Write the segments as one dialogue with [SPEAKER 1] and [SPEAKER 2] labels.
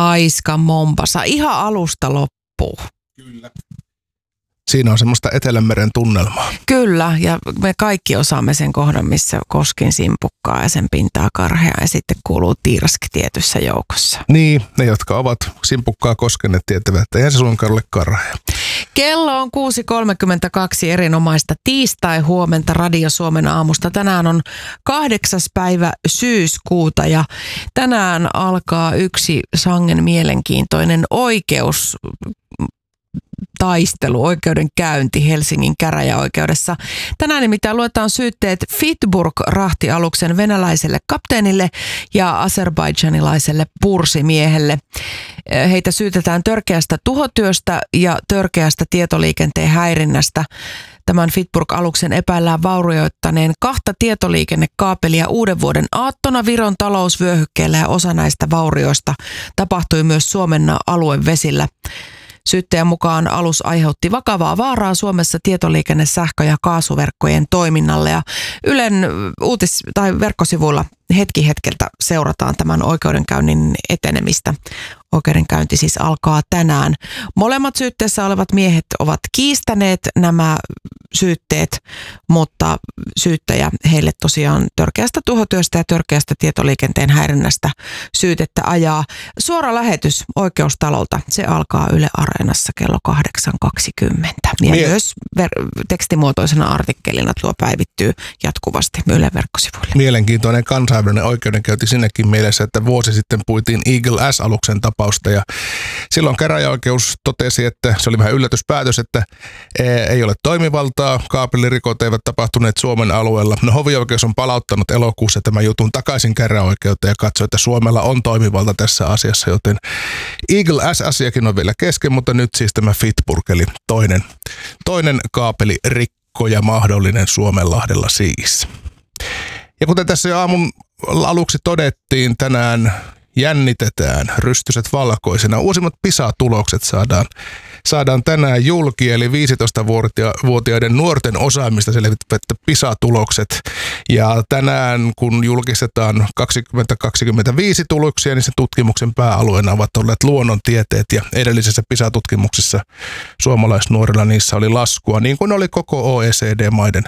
[SPEAKER 1] laiska Mombasa ihan alusta loppuun.
[SPEAKER 2] Kyllä. Siinä on semmoista Etelämeren tunnelmaa.
[SPEAKER 1] Kyllä, ja me kaikki osaamme sen kohdan, missä Koskin simpukkaa ja sen pintaa karhea ja sitten kuuluu Tiiraski tietyssä joukossa.
[SPEAKER 2] Niin, ne jotka ovat simpukkaa koskeneet tietävät, että eihän se suinkaan ole karhea.
[SPEAKER 1] Kello on 6.32 erinomaista tiistai-huomenta Radio Suomen aamusta. Tänään on 8. päivä syyskuuta ja tänään alkaa yksi sangen mielenkiintoinen oikeudenkäynti Helsingin käräjäoikeudessa. Tänään nimittäin luetaan syytteet Fitburg-rahtialuksen venäläiselle kapteenille ja azerbaidžanilaiselle pursimiehelle. Heitä syytetään törkeästä tuhotyöstä ja törkeästä tietoliikenteen häirinnästä. Tämän Fitburg-aluksen epäillään vaurioittaneen 2 tietoliikennekaapelia uuden vuoden aattona Viron talousvyöhykkeellä ja osa näistä vaurioista tapahtui myös Suomen aluevesillä. Syyttäjän mukaan alus aiheutti vakavaa vaaraa Suomessa tietoliikenne-, sähkö- ja kaasuverkkojen toiminnalle ja Ylen verkkosivuilla hetki hetkeltä seurataan tämän oikeudenkäynnin etenemistä. Oikeudenkäynti siis alkaa tänään. Molemmat syytteessä olevat miehet ovat kiistäneet nämä syytteet, mutta syyttäjä heille tosiaan törkeästä tuhotyöstä ja törkeästä tietoliikenteen häirinnästä syytettä ajaa. Suora lähetys Oikeustalolta, se alkaa Yle Areenassa kello 8.20. Ja myös tekstimuotoisena artikkelina tuo päivittyy jatkuvasti Ylen verkkosivuille.
[SPEAKER 2] Mielenkiintoinen kansainvälinen oikeudenkäynti sinnekin mielessä, että vuosi sitten puitiin Eagle S-aluksen tapausta ja silloin käräjäoikeus totesi, että se oli vähän yllätyspäätös, että ei ole toimivaltaa, kaapelirikot eivät tapahtuneet Suomen alueella. No hovioikeus on palauttanut elokuussa tämän jutun takaisin käräjäoikeuteen ja katsoi, että Suomella on toimivalta tässä asiassa, joten Eagle S-asiakin on vielä kesken, mutta nyt siis tämä Fitburg, eli toinen kaapelirikko ja mahdollinen Suomenlahdella siis. Ja kuten tässä jo aamun aluksi todettiin, tänään jännitetään rystyset valkoisena. Uusimmat PISA-tulokset saadaan tänään julki, eli 15-vuotiaiden nuorten osaamista selvittävät PISA-tulokset. Ja tänään, kun julkistetaan 2025 tuloksia, niin se tutkimuksen pääalueena ovat olleet luonnontieteet. Ja edellisessä PISA-tutkimuksessa suomalaisnuorilla niissä oli laskua, niin kuin oli koko OECD-maiden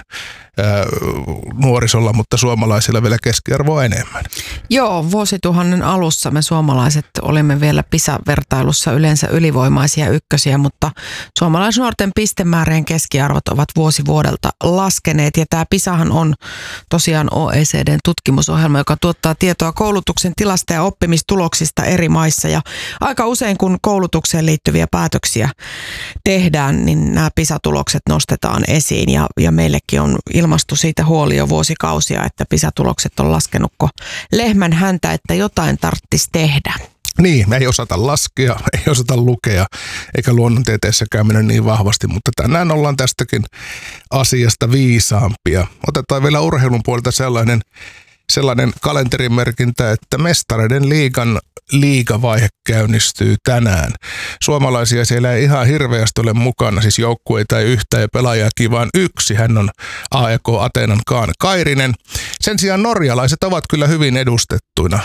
[SPEAKER 2] nuorisolla, mutta suomalaisilla vielä keskiarvoa enemmän.
[SPEAKER 1] Joo, vuosituhannen alussa me suomalaiset olimme vielä PISA-vertailussa yleensä ylivoimaisia ykkösiä, mutta suomalaisnuorten pistemäärien keskiarvot ovat vuosi vuodelta laskeneet. Ja tämä PISAhan on tosiaan OECDn tutkimusohjelma, joka tuottaa tietoa koulutuksen tilasta ja oppimistuloksista eri maissa. Ja aika usein, kun koulutukseen liittyviä päätöksiä tehdään, niin nämä PISA-tulokset nostetaan esiin. Ja meillekin on ilmastu siitä huoli jo vuosikausia, että PISA-tulokset on laskenutko lehmän häntä, että jotain tarvitsisi tehdä.
[SPEAKER 2] Niin, me ei osata laskea, ei osata lukea, eikä luonnontieteessäkään mennä niin vahvasti, mutta tänään ollaan tästäkin asiasta viisaampia. Otetaan vielä urheilun puolelta sellainen kalenterimerkintä, että Mestareiden liigan liigavaihe käynnistyy tänään. Suomalaisia siellä ei ihan hirveästi ole mukana, siis joukkueita ei yhtään ja pelaajaakin vaan yksi. Hän on AEK Ateenan Kaan Kairinen. Sen sijaan norjalaiset ovat kyllä hyvin edustettuina.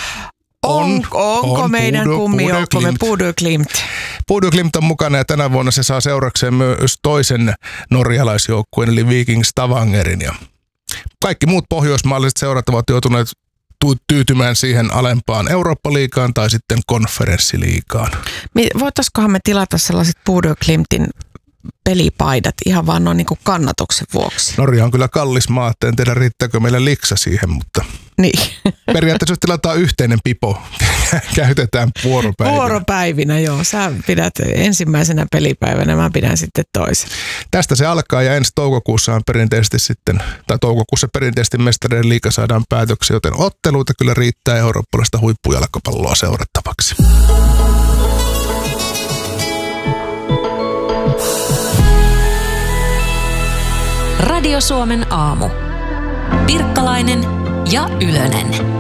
[SPEAKER 1] Onko meidän kummijoukkomme Bodø Glimt?
[SPEAKER 2] Bodø Glimt on mukana ja tänä vuonna se saa seurakseen myös toisen norjalaisjoukkueen eli Viking Stavangerin. Ja kaikki muut pohjoismaalaiset seurat ovat joutuneet tyytymään siihen alempaan Eurooppa-liigaan tai sitten konferenssiliigaan.
[SPEAKER 1] Voitaiskohan me tilata sellaiset Bodø Glimtin pelipaidat ihan vaan noin niin kuin kannatuksen vuoksi?
[SPEAKER 2] Norja on kyllä kallis maa, en tiedä riittääkö meillä liksa siihen, mutta
[SPEAKER 1] niin.
[SPEAKER 2] Periaatteessa jos tilataan yhteinen pipo, käytetään vuoropäivinä.
[SPEAKER 1] Vuoropäivinä, joo. Sä pidät ensimmäisenä pelipäivänä, mä pidän sitten toisen.
[SPEAKER 2] Tästä se alkaa ja ensi toukokuussa perinteisesti Mestareiden liiga saadaan päätöksiä, joten otteluita kyllä riittää eurooppalaista huippujalkapalloa seurattavaksi.
[SPEAKER 3] Radio Suomen aamu. Pirkkalainen ja Ylönen.